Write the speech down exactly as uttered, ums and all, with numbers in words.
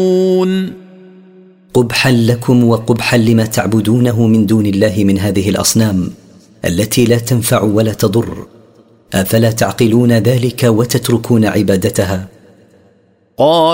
قبحا لكم وقبحا لما تعبدونه من دون الله من هذه الأصنام التي لا تنفع ولا تضر. أفلا تعقلون ذلك وتتركون عبادتها؟ قال